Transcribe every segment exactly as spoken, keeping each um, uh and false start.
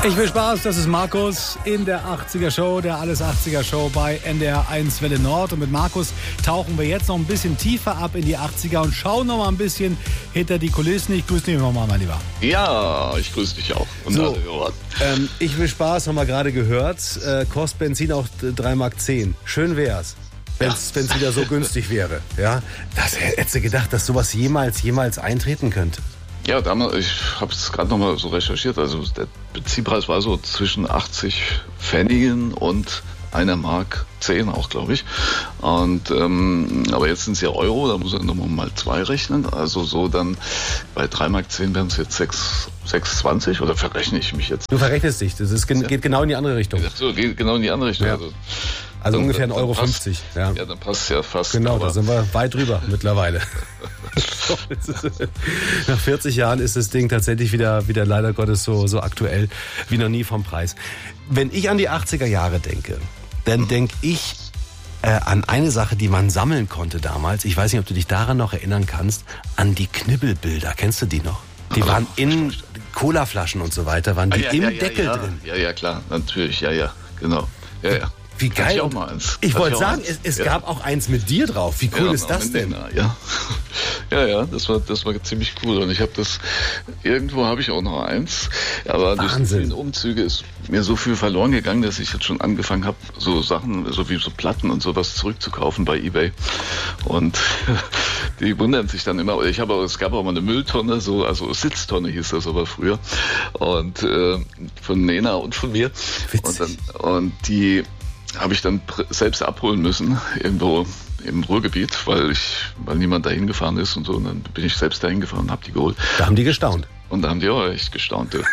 Ich viel Spaß, das ist Markus in der achtziger Show, der Alles achtziger Show bei N D R eins Welle Nord. Und mit Markus tauchen wir jetzt noch ein bisschen tiefer ab in die achtziger und schauen noch mal ein bisschen hinter die Kulissen. Ich grüße dich nochmal, mein Lieber. Ja, ich grüße dich auch. Und so, ähm, ich will Spaß, haben wir gerade gehört. Äh, kostet Benzin auch drei Mark zehn. Schön wär's, wenn es ja. wieder so günstig wäre. Ja, das hättest du gedacht, dass sowas jemals, jemals eintreten könnte. Ja, damals, ich habe es gerade noch mal so recherchiert. Also der Benzinpreis war so zwischen achtzig Pfennigen und einer Mark zehn auch, glaube ich. Und ähm, aber jetzt sind es ja Euro, da muss er nochmal mal zwei rechnen. Also so dann bei drei Mark zehn wären es jetzt sechs zwanzig oder verrechne ich mich jetzt? Du verrechnest dich, das ist, geht genau in die andere Richtung. So, geht genau in die andere Richtung. Ja. Also, also dann, ungefähr ein Euro passt, fünfzig. Ja. ja, dann passt es ja fast. Genau, da sind wir weit drüber mittlerweile. Nach vierzig Jahren ist das Ding tatsächlich wieder, wieder leider Gottes so, so aktuell wie noch nie vom Preis. Wenn ich an die achtziger Jahre denke, dann denke ich äh, an eine Sache, die man sammeln konnte damals. Ich weiß nicht, ob du dich daran noch erinnern kannst, an die Knibbelbilder. Kennst du die noch? Die oh, waren in Colaflaschen und so weiter, waren die ah, ja, im ja, Deckel ja, drin. Ja, ja, klar, natürlich, ja, ja, genau. Ja, ja. Wie geil. Ich, auch mal eins. ich wollte sagen, eins. es, es ja. gab auch eins mit dir drauf. Wie cool ja, ist das denn? Ja, ja, ja, das war, das war ziemlich cool. Und ich habe das, irgendwo habe ich auch noch eins. Aber durch die vielen Umzüge ist mir so viel verloren gegangen, dass ich jetzt schon angefangen habe, so Sachen, so wie so Platten und sowas zurückzukaufen bei eBay. Und die wundern sich dann immer. Ich habe, es gab auch mal eine Mülltonne, so, also Sitztonne hieß das aber früher. Und äh, von Nena und von mir. Und, dann, und die habe ich dann selbst abholen müssen, irgendwo im Ruhrgebiet, weil ich, weil niemand dahin gefahren ist und so. Und dann bin ich selbst dahin gefahren und habe die geholt. Da haben die gestaunt. Und da haben die auch echt gestaunt. Ja.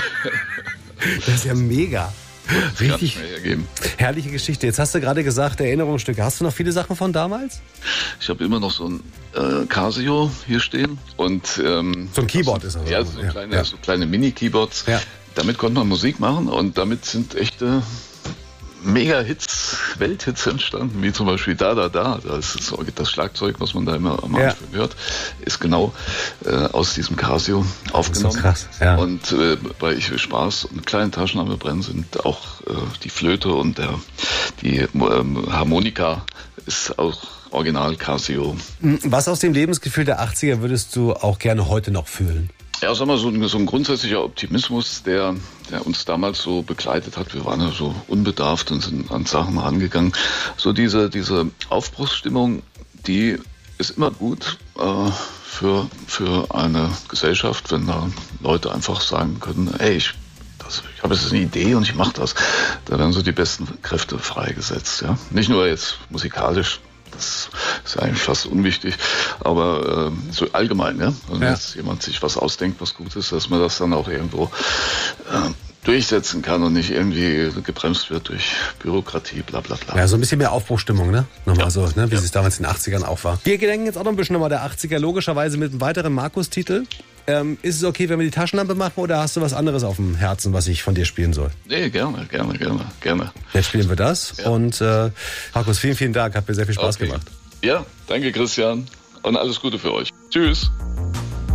Das ist ja mega. Richtig herrliche Geschichte. Jetzt hast du gerade gesagt, Erinnerungsstücke. Hast du noch viele Sachen von damals? Ich habe immer noch so ein äh, Casio hier stehen. Und, ähm, so ein Keyboard ist das. Ja, so ja, kleine, ja. so kleine Mini-Keyboards. Ja. Damit konnte man Musik machen und damit sind echte Mega-Hits, Welthits entstanden, wie zum Beispiel Da, Da, Da. Das ist das Schlagzeug, was man da immer am Anfang ja. hört, ist genau äh, aus diesem Casio aufgenommen. Das ist so krass, ja. Und äh, bei Ich will Spaß und kleinen Taschenlampe brennen sind auch äh, die Flöte und der, die ähm, Harmonika ist auch original Casio. Was aus dem Lebensgefühl der achtziger würdest du auch gerne heute noch fühlen? Ja, sag mal, so ein, so ein grundsätzlicher Optimismus, der, der uns damals so begleitet hat. Wir waren ja so unbedarft und sind an Sachen rangegangen. So diese, diese Aufbruchsstimmung, die ist immer gut äh, für, für eine Gesellschaft, wenn da Leute einfach sagen können, ey, ich, das, ich habe jetzt eine Idee und ich mache das. Da werden so die besten Kräfte freigesetzt. Ja? Nicht nur jetzt musikalisch. Das ist eigentlich fast unwichtig, aber äh, so allgemein, ja? Wenn ja. jetzt jemand sich was ausdenkt, was gut ist, dass man das dann auch irgendwo äh, durchsetzen kann und nicht irgendwie gebremst wird durch Bürokratie, bla bla bla. Ja, so ein bisschen mehr Aufbruchstimmung, ne? Nochmal ja. so, ne? Wie ja. es damals in den achtzigern auch war. Wir gedenken jetzt auch noch ein bisschen nochmal der achtziger, logischerweise mit einem weiteren Markus-Titel. Ähm, ist es okay, wenn wir die Taschenlampe machen oder hast du was anderes auf dem Herzen, was ich von dir spielen soll? Nee, gerne, gerne, gerne, gerne. Jetzt spielen wir das ja. und äh, Markus, vielen, vielen Dank, hat mir sehr viel Spaß okay. gemacht. Ja, danke Christian und alles Gute für euch. Tschüss.